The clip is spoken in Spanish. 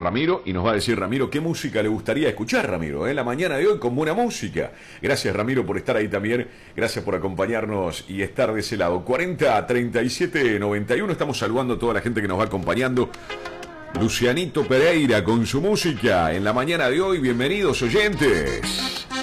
Ramiro y nos va a decir, Ramiro, qué música le gustaría escuchar, Ramiro, la mañana de hoy con buena música. Gracias, Ramiro, por estar ahí también. Gracias por acompañarnos y estar de ese lado. 40 37 91. Estamos saludando a toda la gente que nos va acompañando. Lucianito Pereira con su música en la mañana de hoy. Bienvenidos, oyentes.